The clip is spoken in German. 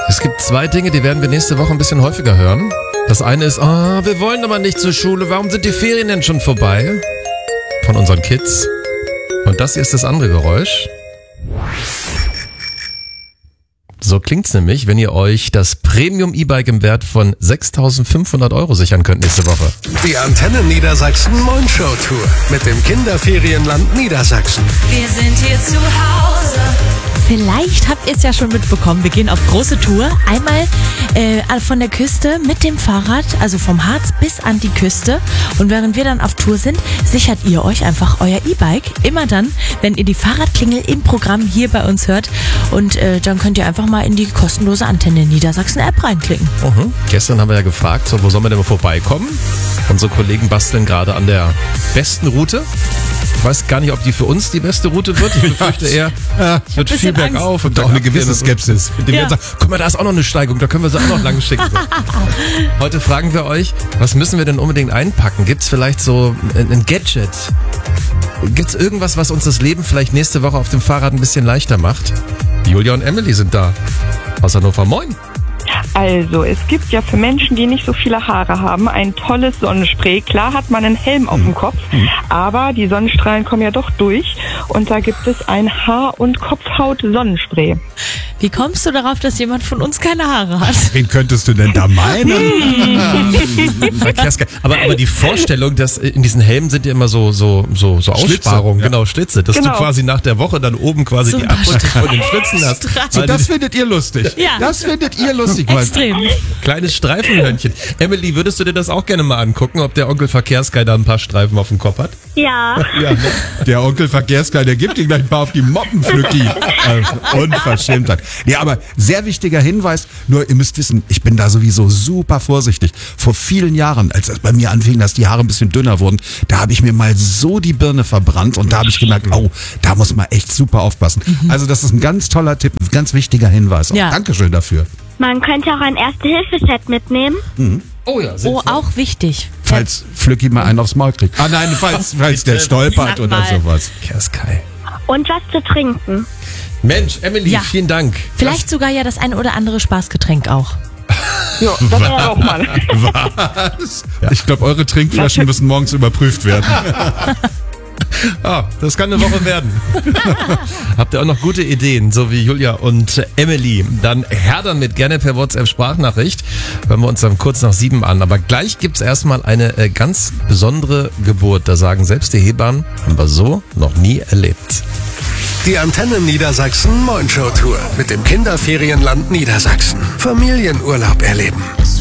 Es gibt zwei Dinge, die werden wir nächste Woche ein bisschen häufiger hören. Das eine ist, wir wollen aber nicht zur Schule. Warum sind die Ferien denn schon vorbei? Von unseren Kids. Und das hier ist das andere Geräusch. So klingt's nämlich, wenn ihr euch das Premium-E-Bike im Wert von 6.500 € sichern könnt nächste Woche. Die Antenne Niedersachsen Mondshow Tour mit dem Kinderferienland Niedersachsen. Wir sind hier zu Hause. Vielleicht habt ihr es ja schon mitbekommen, wir gehen auf große Tour. Einmal von der Küste mit dem Fahrrad, also vom Harz bis an die Küste. Und während wir dann auf Tour sind, sichert ihr euch einfach euer E-Bike. Immer dann, wenn ihr die Fahrradklingel im Programm hier bei uns hört. Und dann könnt ihr einfach mal in die kostenlose Antenne Niedersachsen App reinklicken. Gestern haben wir ja gefragt, wo sollen wir denn mal vorbeikommen? Unsere Kollegen basteln gerade an der besten Route. Ich weiß gar nicht, ob die für uns die beste Route wird. Ich befürchte eher, es wird viel bergauf und auch eine gewisse Skepsis. Die werden sagen, guck mal, da ist auch noch eine Steigung, da können wir sie auch noch lang schicken. Heute fragen wir euch, was müssen wir denn unbedingt einpacken? Gibt es vielleicht so ein Gadget? Gibt es irgendwas, was uns das Leben vielleicht nächste Woche auf dem Fahrrad ein bisschen leichter macht? Julia und Emily sind da. Aus Hannover, moin. Also, es gibt ja für Menschen, die nicht so viele Haare haben, ein tolles Sonnenspray. Klar hat man einen Helm auf dem Kopf, aber die Sonnenstrahlen kommen ja doch durch. Und da gibt es ein Haar- und Kopfhaut-Sonnenspray. Wie kommst du darauf, dass jemand von uns keine Haare hat? Wen könntest du denn da meinen? Aber die Vorstellung, dass in diesen Helmen sind ja immer so Aussparungen, genau, Schlitze, dass du quasi nach der Woche dann oben quasi die Abstriche von den Schlitzen hast. So, das findet ihr lustig. Ja. Das findet ihr lustig. Extrem. Kleines Streifenhörnchen. Emily, würdest du dir das auch gerne mal angucken, ob der Onkel Verkehrsguy da ein paar Streifen auf dem Kopf hat? Ja. Ja, ne? Der Onkel Verkehrsguy, der gibt dir gleich ein paar auf die Moppen, Flücki. Unverschämtheit. Ja, aber sehr wichtiger Hinweis, nur ihr müsst wissen, ich bin da sowieso super vorsichtig. Vor vielen Jahren, als es bei mir anfing, dass die Haare ein bisschen dünner wurden, da habe ich mir mal so die Birne verbrannt und da habe ich gemerkt, da muss man echt super aufpassen. Also das ist ein ganz toller Tipp, ein ganz wichtiger Hinweis. Ja. Dankeschön dafür. Man könnte auch ein Erste-Hilfe-Set mitnehmen. Oh ja, Auch wichtig. Falls Flücki mal einen aufs Maul kriegt. Ah nein, falls der stolpert Sag oder mal. sowas. Verkehrsguy. Und was zu trinken. Mensch, Emily, Ja. vielen Dank. Vielleicht sogar ja das ein oder andere Spaßgetränk auch. Ja, das wäre auch mal. Was? Ich glaube, eure Trinkflaschen müssen morgens überprüft werden. Das kann eine Woche werden. Habt ihr auch noch gute Ideen, so wie Julia und Emily? Dann her damit gerne per WhatsApp-Sprachnachricht. Hören wir uns dann kurz nach 7 an. Aber gleich gibt's erstmal eine ganz besondere Geburt. Da sagen selbst die Hebammen, haben wir so noch nie erlebt. Die Antenne Niedersachsen Mondshow Tour mit dem Kinderferienland Niedersachsen. Familienurlaub erleben.